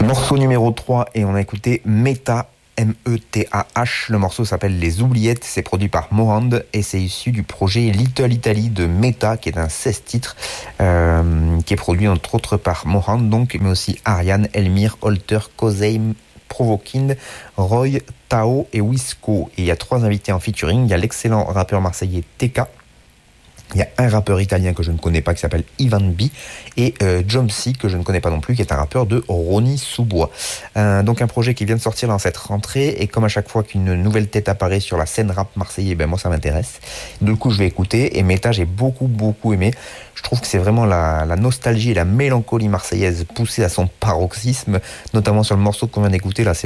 Morceau numéro 3 et on a écouté Meta, M-E-T-A-H. Le morceau s'appelle Les Oubliettes, c'est produit par Mohand et c'est issu du projet Little Italy de Meta qui est un 16 titres qui est produit entre autres par Mohand donc, mais aussi Ariane, Elmire, Holter, Kozeim, Provokind, Roy, Tao et Wisco. Et il y a 3 invités en featuring. Il y a l'excellent rappeur marseillais TK. Il y a un rappeur italien que je ne connais pas qui s'appelle Ivan B et Jomsi que je ne connais pas non plus qui est un rappeur de Rony Sous-Bois. Donc un projet qui vient de sortir dans cette rentrée et comme à chaque fois qu'une nouvelle tête apparaît sur la scène rap marseillais, ben moi ça m'intéresse. Du coup je vais écouter et Meta j'ai beaucoup aimé. Je trouve que c'est vraiment la nostalgie et la mélancolie marseillaise poussée à son paroxysme, notamment sur le morceau qu'on vient d'écouter là,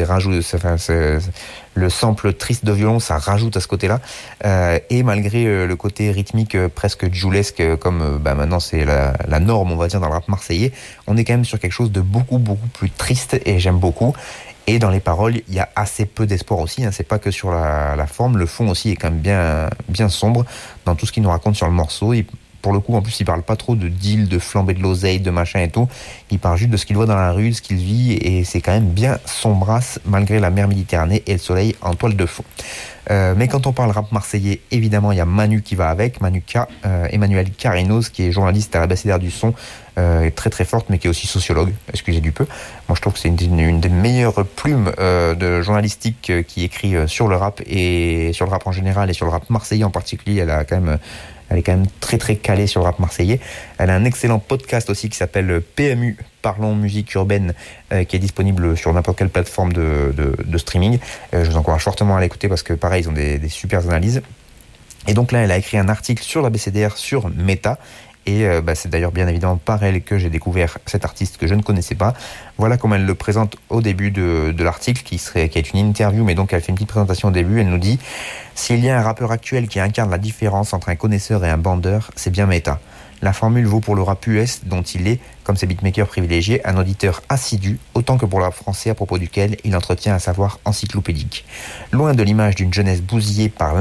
le sample triste de violon, ça rajoute à ce côté-là. Et malgré le côté rythmique presque joulesque, comme maintenant c'est la norme, on va dire, dans le rap marseillais, on est quand même sur quelque chose de beaucoup plus triste et j'aime beaucoup. Et dans les paroles, il y a assez peu d'espoir aussi. C'est pas que sur la forme, le fond aussi est quand même bien sombre dans tout ce qu'il nous raconte sur le morceau. Pour le coup, en plus, il parle pas trop de deal, de flamber de l'oseille, de machin et tout. Il parle juste de ce qu'il voit dans la rue, de ce qu'il vit, et c'est quand même bien sombrasse, malgré la mer Méditerranée et le soleil en toile de fond. Mais quand on parle rap marseillais, évidemment, il y a Manu qui va avec, Manu K, Emmanuel Carinos, qui est journaliste à l'Abécédaire du son, très forte, mais qui est aussi sociologue, excusez du peu. Moi, je trouve que c'est une des meilleures plumes de journalistique qui écrit sur le rap, et sur le rap en général, et sur le rap marseillais en particulier. Elle est quand même très calée sur le rap marseillais. Elle a un excellent podcast aussi qui s'appelle PMU, Parlons Musique Urbaine, qui est disponible sur n'importe quelle plateforme de streaming. Je vous encourage fortement à l'écouter parce que pareil, ils ont des super analyses. Et donc là, elle a écrit un article sur l'ABCDR sur Meta. Et c'est d'ailleurs bien évidemment par elle que j'ai découvert cet artiste que je ne connaissais pas. Voilà comment elle le présente au début de l'article, qui est une interview, mais donc elle fait une petite présentation au début. Elle nous dit « S'il y a un rappeur actuel qui incarne la différence entre un connaisseur et un bandeur, c'est bien Meta. La formule vaut pour le rap US, dont il est, comme ses beatmakers privilégiés, un auditeur assidu, autant que pour le rap français à propos duquel il entretient un savoir encyclopédique. Loin de l'image d'une jeunesse bousillée par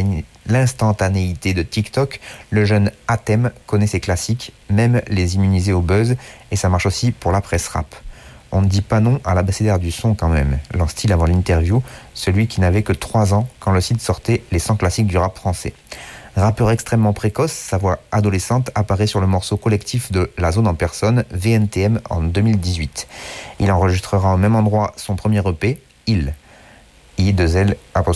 l'instantanéité de TikTok, le jeune Athème connaît ses classiques, même les immunisés au buzz, et ça marche aussi pour la presse rap. On ne dit pas non à l'abécédaire du son quand même, lance-t-il avant l'interview, celui qui n'avait que 3 ans quand le site sortait les 100 classiques du rap français. Rappeur extrêmement précoce, sa voix adolescente apparaît sur le morceau collectif de La Zone en personne, VNTM, en 2018. Il enregistrera au même endroit son premier EP, Il. I2L'.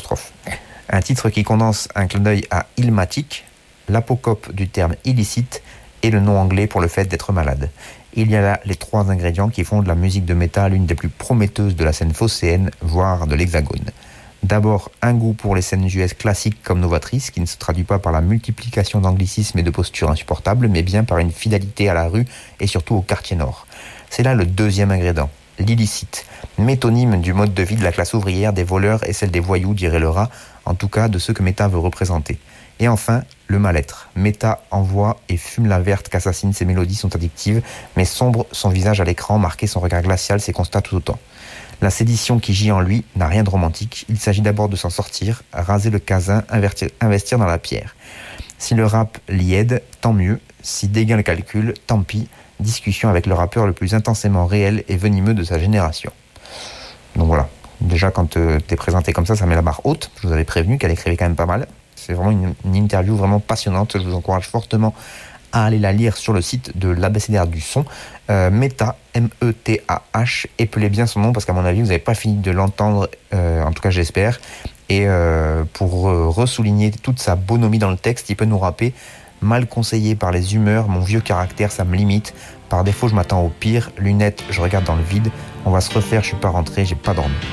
Un titre qui condense un clin d'œil à Illmatic, l'apocope du terme illicite et le nom anglais pour le fait d'être malade. Il y a là les 3 ingrédients qui font de la musique de métal l'une des plus prometteuses de la scène phocéenne, voire de l'Hexagone. D'abord, un goût pour les scènes US classiques comme novatrices, qui ne se traduit pas par la multiplication d'anglicismes et de postures insupportables, mais bien par une fidélité à la rue et surtout au quartier nord. C'est là le 2e ingrédient, l'illicite, métonyme du mode de vie de la classe ouvrière, des voleurs et celle des voyous, dirait le rat, en tout cas de ceux que Meta veut représenter. Et enfin, le mal-être. Meta envoie et fume la verte qu'assassine, ses mélodies sont addictives, mais sombre son visage à l'écran, marqué son regard glacial, ses constats tout autant. La sédition qui gît en lui n'a rien de romantique, il s'agit d'abord de s'en sortir, raser le casin, investir dans la pierre. Si le rap l'y aide, tant mieux, si dégain le calcul, tant pis, discussion avec le rappeur le plus intensément réel et venimeux de sa génération. Donc voilà, déjà quand t'es présenté comme ça met la barre haute, je vous avais prévenu qu'elle écrivait quand même pas mal. C'est vraiment une interview vraiment passionnante, je vous encourage fortement à aller la lire sur le site de l'Abécédaire du son. Meta, M-E-T-A-H, épelez bien son nom parce qu'à mon avis vous n'avez pas fini de l'entendre, en tout cas j'espère. Et pour ressouligner toute sa bonhomie dans le texte, il peut nous rapper « Mal conseillé par les humeurs, mon vieux caractère ça me limite. Par défaut je m'attends au pire, lunettes je regarde dans le vide. On va se refaire, je suis pas rentré, j'ai pas dormi. »